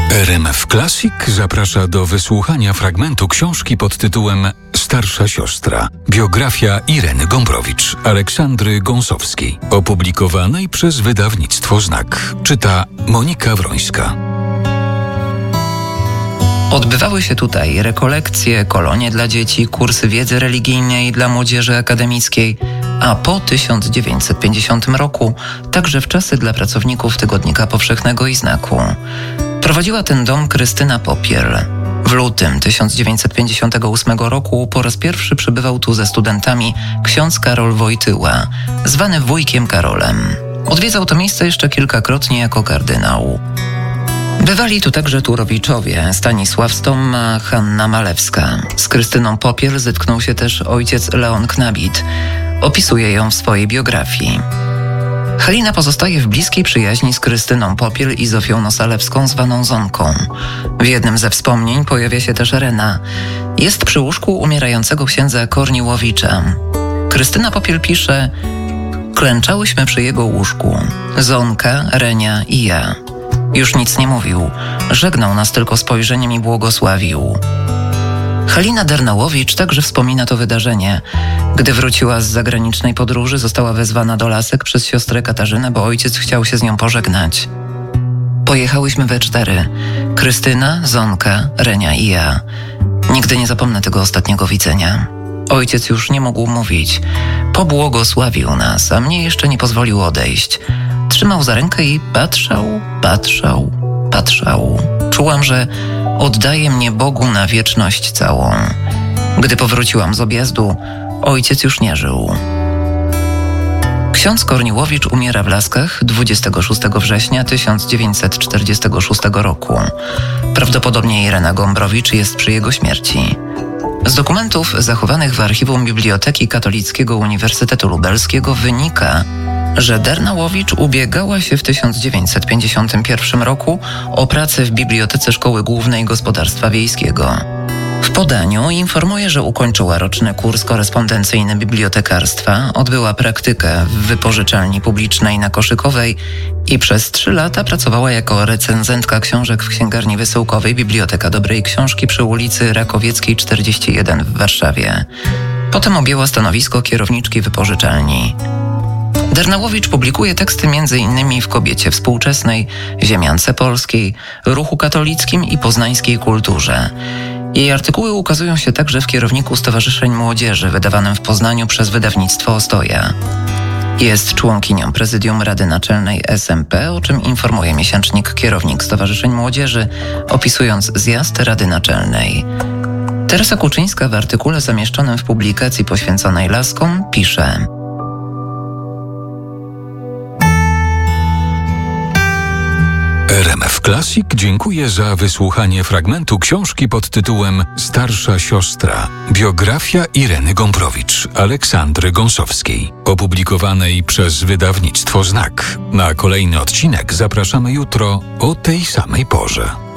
RMF Classic zaprasza do wysłuchania fragmentu książki pod tytułem Starsza siostra. Biografia Ireny Gombrowicz, Aleksandry Gąsowskiej, opublikowanej przez wydawnictwo Znak. Czyta Monika Wrońska. Odbywały się tutaj rekolekcje, kolonie dla dzieci, kursy wiedzy religijnej dla młodzieży akademickiej, a po 1950 roku także wczasy dla pracowników Tygodnika Powszechnego i Znaku. Prowadziła ten dom Krystyna Popiel. W lutym 1958 roku po raz pierwszy przybywał tu ze studentami ksiądz Karol Wojtyła, zwany wujkiem Karolem. Odwiedzał to miejsce jeszcze kilkakrotnie jako kardynał. Bywali tu także Turowiczowie, Stanisław Stomma, Hanna Malewska. Z Krystyną Popiel zetknął się też ojciec Leon Knabit. Opisuje ją w swojej biografii. Halina pozostaje w bliskiej przyjaźni z Krystyną Popiel i Zofią Nosalewską, zwaną Zonką. W jednym ze wspomnień pojawia się też Rena. Jest przy łóżku umierającego księdza Korniłowicza. Krystyna Popiel pisze: klęczałyśmy przy jego łóżku. Zonka, Renia i ja. Już nic nie mówił. Żegnał nas tylko spojrzeniem i błogosławił. Halina Dernałowicz także wspomina to wydarzenie. Gdy wróciła z zagranicznej podróży, została wezwana do Lasek przez siostrę Katarzynę, bo ojciec chciał się z nią pożegnać. Pojechałyśmy we 4. Krystyna, Zonka, Renia i ja. Nigdy nie zapomnę tego ostatniego widzenia. Ojciec już nie mógł mówić. Pobłogosławił nas, a mnie jeszcze nie pozwolił odejść. Trzymał za rękę i patrzał. Czułam, że oddaje mnie Bogu na wieczność całą. Gdy powróciłam z objazdu, ojciec już nie żył. Ksiądz Korniłowicz umiera w Laskach 26 września 1946 roku. Prawdopodobnie Irena Gombrowicz jest przy jego śmierci. Z dokumentów zachowanych w archiwum Biblioteki Katolickiego Uniwersytetu Lubelskiego wynika, że Dernałowicz ubiegała się w 1951 roku o pracę w Bibliotece Szkoły Głównej Gospodarstwa Wiejskiego. W podaniu informuje, że ukończyła roczny kurs korespondencyjny bibliotekarstwa, odbyła praktykę w wypożyczalni publicznej na Koszykowej i przez 3 lata pracowała jako recenzentka książek w księgarni wysyłkowej Biblioteka Dobrej Książki przy ulicy Rakowieckiej 41 w Warszawie. Potem objęła stanowisko kierowniczki wypożyczalni. Dernałowicz publikuje teksty m.in. w Kobiecie Współczesnej, Ziemiance Polskiej, Ruchu Katolickim i Poznańskiej Kulturze. Jej artykuły ukazują się także w Kierowniku Stowarzyszeń Młodzieży, wydawanym w Poznaniu przez wydawnictwo Ostoja. Jest członkinią Prezydium Rady Naczelnej SMP, o czym informuje miesięcznik Kierownik Stowarzyszeń Młodzieży, opisując zjazd Rady Naczelnej. Teresa Kuczyńska w artykule zamieszczonym w publikacji poświęconej Laskom pisze: RMF Classic dziękuję za wysłuchanie fragmentu książki pod tytułem Starsza siostra. Biografia Ireny Gombrowicz, Aleksandry Gąsowskiej, opublikowanej przez wydawnictwo Znak. Na kolejny odcinek zapraszamy jutro o tej samej porze.